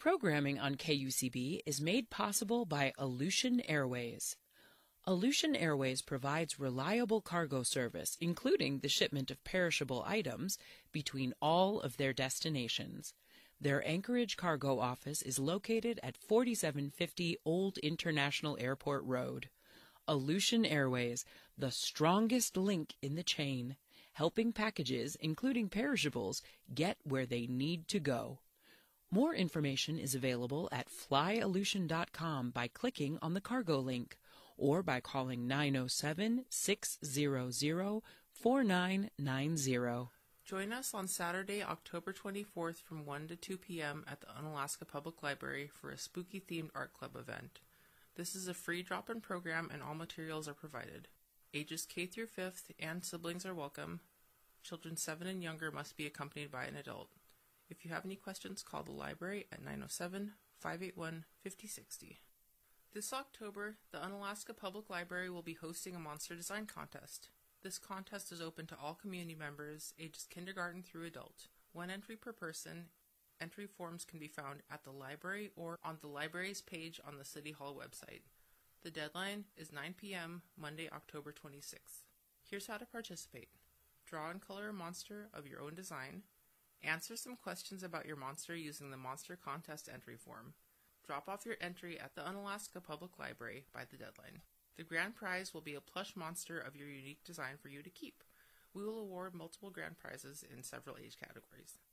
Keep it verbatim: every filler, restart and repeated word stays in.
Programming on K U C B is made possible by Aleutian Airways. Aleutian Airways provides reliable cargo service, including the shipment of perishable items, between all of their destinations. Their Anchorage cargo office is located at forty-seven fifty Old International Airport Road. Aleutian Airways, the strongest link in the chain, helping packages, including perishables, get where they need to go. More information is available at fly aleutian dot com by clicking on the cargo link or by calling nine oh seven, six hundred, four nine nine zero. Join us on Saturday, October twenty-fourth from one to two p m at the Unalaska Public Library for a spooky-themed art club event. This is a free drop-in program and all materials are provided. Ages K through fifth and siblings are welcome. Children seven and younger must be accompanied by an adult. If you have any questions, call the library at nine oh seven, five eight one, five oh six oh. This October, the Unalaska Public Library will be hosting a monster design contest. This contest is open to all community members, ages kindergarten through adult. One entry per person. Entry forms can be found at the library or on the library's page on the City Hall website. The deadline is nine p m Monday, October twenty-sixth. Here's how to participate. Draw and color a monster of your own design. Answer some questions about your monster using the Monster Contest entry form. Drop off your entry at the Unalaska Public Library by the deadline. The grand prize will be a plush monster of your unique design for you to keep. We will award multiple grand prizes in several age categories.